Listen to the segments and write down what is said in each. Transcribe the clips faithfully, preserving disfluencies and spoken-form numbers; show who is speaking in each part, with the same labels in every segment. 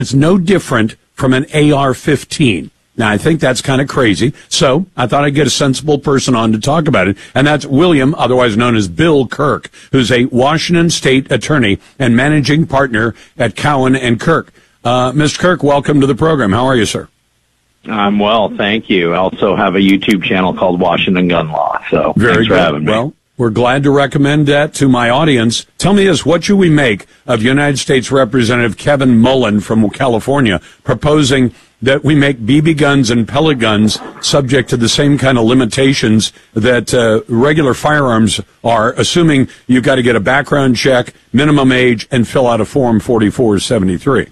Speaker 1: It's no different from an A R fifteen. Now, I think that's kind of crazy, so I thought I'd get a sensible person on to talk about it, and that's William, otherwise known as Bill Kirk, who's a Washington State attorney and managing partner at Cowan and Kirk. Uh, Mister Kirk, welcome to the program. How are you, sir?
Speaker 2: I'm well, thank you. I also have a YouTube channel called Washington Gun Law, so
Speaker 1: Very
Speaker 2: thanks
Speaker 1: good.
Speaker 2: for having me.
Speaker 1: Well, we're glad to recommend that to my audience. Tell me this, what should we make of United States Representative Kevin Mullen from California proposing that we make B B guns and pellet guns subject to the same kind of limitations that uh, regular firearms are, assuming you've got to get a background check, minimum age, and fill out a Form forty-four seventy-three?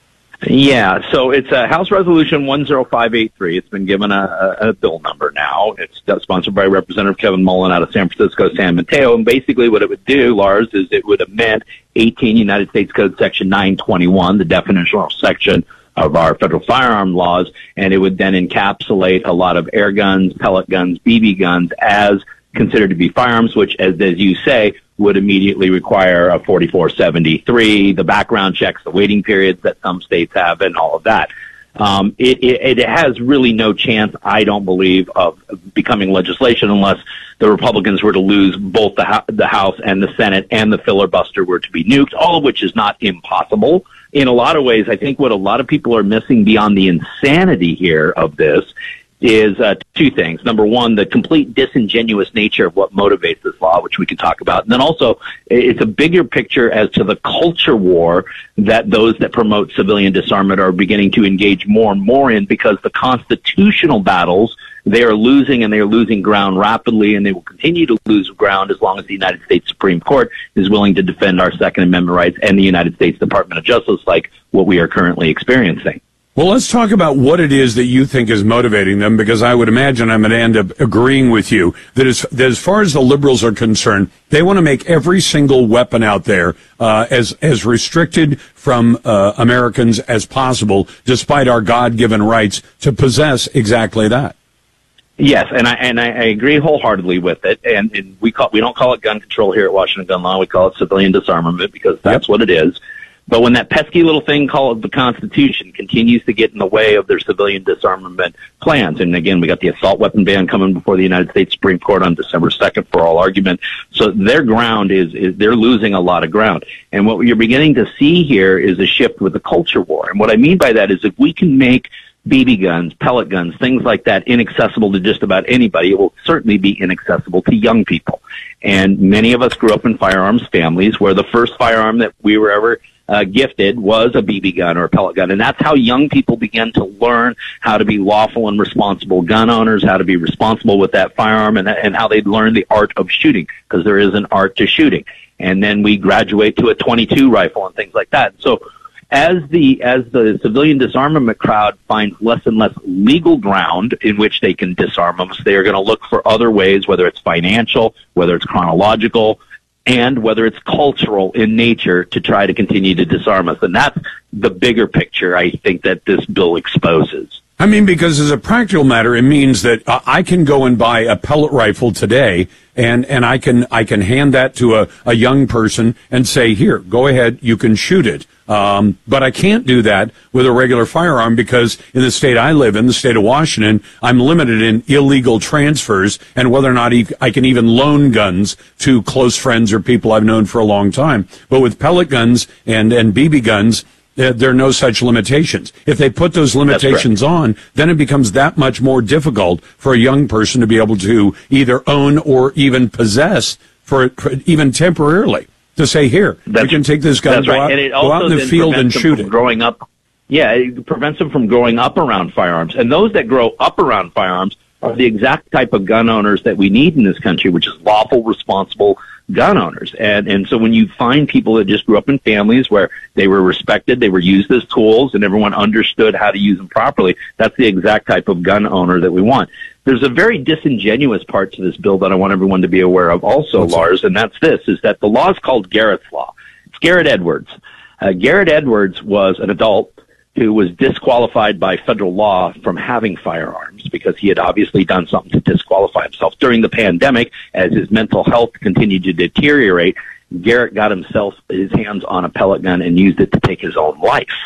Speaker 2: Yeah, so it's a House Resolution one oh five eight three. It's been given a, a, a bill number now. It's sponsored by Representative Kevin Mullen out of San Francisco, San Mateo. And basically what it would do, Lars, is it would amend eighteen United States Code Section nine twenty-one, the definitional section of our federal firearm laws, and it would then encapsulate a lot of air guns, pellet guns, B B guns as considered to be firearms, which, as, as you say, would immediately require a forty-four seventy-three, the background checks, the waiting periods that some states have, and all of that. Um, it, it, it has really no chance, I don't believe, of becoming legislation unless the Republicans were to lose both the, the House and the Senate and the filibuster were to be nuked, all of which is not impossible. In a lot of ways, I think what a lot of people are missing beyond the insanity here of this is uh, two things. Number one, the complete disingenuous nature of what motivates this law, which we can talk about. And then also, it's a bigger picture as to the culture war that those that promote civilian disarmament are beginning to engage more and more in, because the constitutional battles they are losing, and they are losing ground rapidly, and they will continue to lose ground as long as the United States Supreme Court is willing to defend our Second Amendment rights and the United States Department of Justice like what we are currently experiencing.
Speaker 1: Well, let's talk about what it is that you think is motivating them, because I would imagine I'm going to end up agreeing with you that as, that as far as the liberals are concerned, they want to make every single weapon out there uh, as as restricted from uh, Americans as possible, despite our God-given rights to possess exactly that.
Speaker 2: Yes, and I and I, I agree wholeheartedly with it. And, and we call we don't call it gun control here at Washington Gun Law. We call it civilian disarmament, because that's yep. what it is. But when that pesky little thing called the Constitution continues to get in the way of their civilian disarmament plans, and again, we got the assault weapon ban coming before the United States Supreme Court on December second for all argument. So their ground is, is they're losing a lot of ground. And what you're beginning to see here is a shift with the culture war. And what I mean by that is if we can make B B guns, pellet guns, things like that inaccessible to just about anybody, it will certainly be inaccessible to young people. And many of us grew up in firearms families where the first firearm that we were ever Uh, gifted was a B B gun or a pellet gun. And that's how young people begin to learn how to be lawful and responsible gun owners, how to be responsible with that firearm, and, and how they learn the art of shooting, because there is an art to shooting. And then we graduate to a twenty-two rifle and things like that. So as the as the civilian disarmament crowd finds less and less legal ground in which they can disarm them, so they are going to look for other ways, whether it's financial, whether it's chronological, and whether it's cultural in nature, to try to continue to disarm us. And that's the bigger picture, I think, that this bill exposes.
Speaker 1: I mean, because as a practical matter, it means that uh, I can go and buy a pellet rifle today, and, and I can I can hand that to a, a young person and say, here, go ahead, you can shoot it. Um, but I can't do that with a regular firearm, because in the state I live in, the state of Washington, I'm limited in illegal transfers and whether or not I can even loan guns to close friends or people I've known for a long time. But with pellet guns and, and B B guns, uh, there are no such limitations. If they put those limitations on, then it becomes that much more difficult for a young person to be able to either own or even possess for, for even temporarily. To say, here,
Speaker 2: that's,
Speaker 1: you can take this gun, go,
Speaker 2: right.
Speaker 1: out,
Speaker 2: and it
Speaker 1: go out in the field and shoot it.
Speaker 2: Growing up, yeah, it prevents them from growing up around firearms. And those that grow up around firearms are the exact type of gun owners that we need in this country, which is lawful, responsible gun owners. And and so when you find people that just grew up in families where they were respected, they were used as tools, and everyone understood how to use them properly, that's the exact type of gun owner that we want. There's a very disingenuous part to this bill that I want everyone to be aware of also, What's Lars, that? and that's this, is that the law is called Garrett's Law. It's Garrett Edwards. Uh, Garrett Edwards was an adult who was disqualified by federal law from having firearms because he had obviously done something to disqualify himself. During the pandemic, as his mental health continued to deteriorate, Garrett got himself his hands on a pellet gun and used it to take his own life.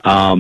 Speaker 2: Um,